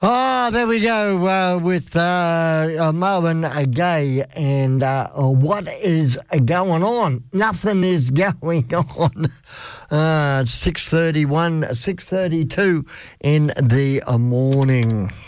Oh, there we go with Marvin Gaye and what is going on? Nothing is going on. 6:32 in the morning.